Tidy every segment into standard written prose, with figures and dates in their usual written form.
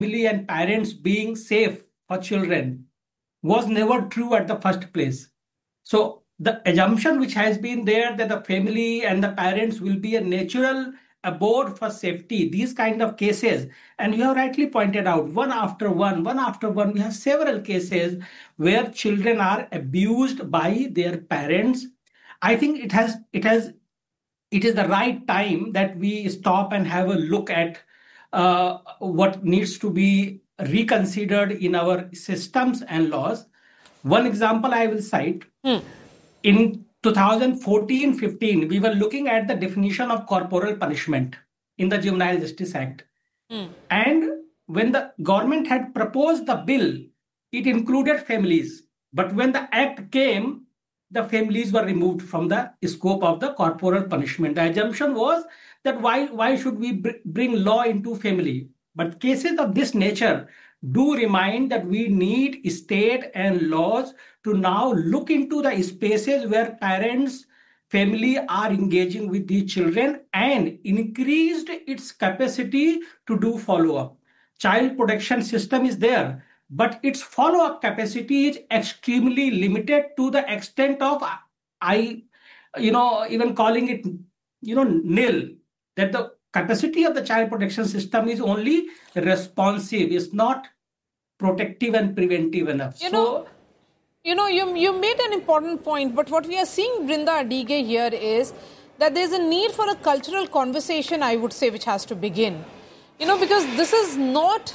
family and parents being safe for children was never true at the first place. So the assumption which has been there that the family and the parents will be a natural abode for safety, these kind of cases, and you have rightly pointed out, one after one, we have several cases where children are abused by their parents. I think it is the right time that we stop and have a look at what needs to be reconsidered in our systems and laws. One example I will cite, in 2014-15, we were looking at the definition of corporal punishment in the Juvenile Justice Act. And when the government had proposed the bill, it included families. But when the act came, the families were removed from the scope of the corporal punishment. The assumption was that why should we bring law into family? But cases of this nature do remind that we need state and laws to now look into the spaces where parents, family are engaging with these children and increased its capacity to do follow-up. Child protection system is there, but its follow-up capacity is extremely limited to the extent of I, even calling it, nil. That the capacity of the child protection system is only responsive, it's not protective and preventive enough. You made an important point, but what we are seeing, Brinda Adige, here is that there's a need for a cultural conversation, I would say, which has to begin. Because this is not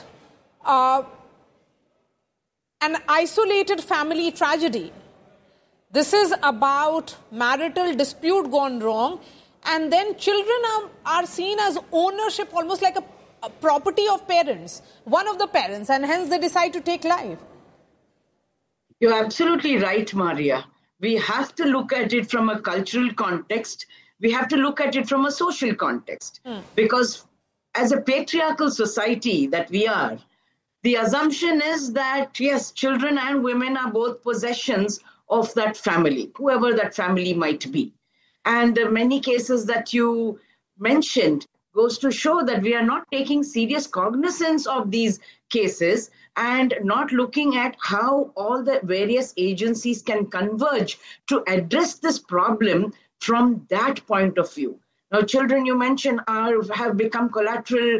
an isolated family tragedy. This is about marital dispute gone wrong, and then children are seen as ownership, almost like a property of parents, one of the parents, and hence they decide to take life. You're absolutely right, Maria. We have to look at it from a cultural context. We have to look at it from a social context. Because as a patriarchal society that we are, the assumption is that, yes, children and women are both possessions of that family, whoever that family might be. And the many cases that you mentioned goes to show that we are not taking serious cognizance of these cases and not looking at how all the various agencies can converge to address this problem from that point of view. Now, children you mentioned have become collateral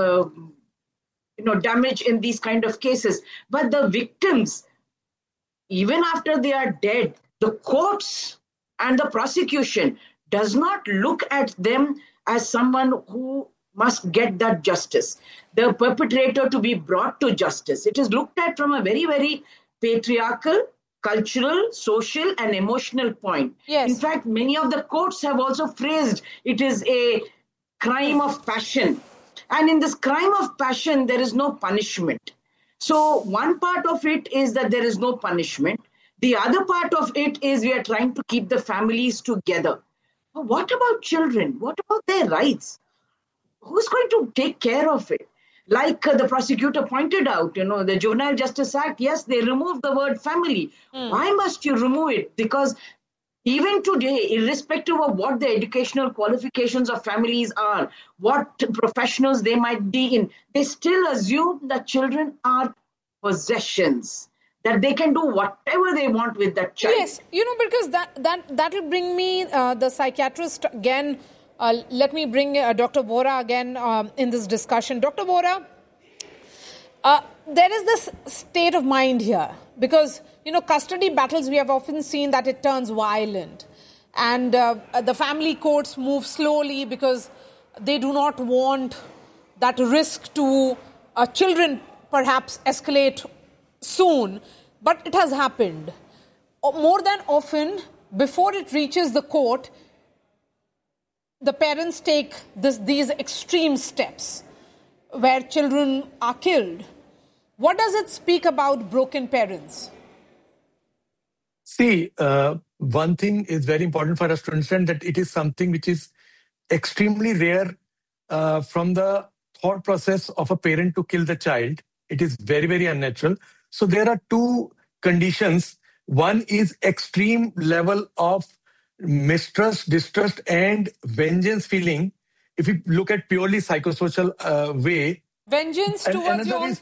damage in these kind of cases. But the victims, even after they are dead, the courts and the prosecution does not look at them as someone who must get that justice, the perpetrator to be brought to justice. It is looked at from a very, very patriarchal, cultural, social, and emotional point. Yes. In fact, many of the courts have also phrased it is a crime of passion. And in this crime of passion, there is no punishment. So one part of it is that there is no punishment. The other part of it is we are trying to keep the families together. But what about children? What about their rights? Who's going to take care of it? Like the prosecutor pointed out, the Juvenile Justice Act, yes, they removed the word family. Why must you remove it? Because even today, irrespective of what the educational qualifications of families are, what professionals they might be in, they still assume that children are possessions, that they can do whatever they want with that child. Yes, because that will bring me the psychiatrist again. Let me bring Dr. Vora again in this discussion. Dr. Vora, there is this state of mind here because, custody battles, we have often seen that it turns violent. And the family courts move slowly because they do not want that risk to children perhaps escalate soon. But it has happened. More than often, before it reaches the court, the parents take these extreme steps where children are killed. What does it speak about broken parents? See, one thing is very important for us to understand that it is something which is extremely rare from the thought process of a parent to kill the child. It is very, very unnatural. So there are two conditions. One is extreme level of mistrust, distrust, and vengeance feeling. If you look at purely psychosocial way, Vengeance And towards another your own is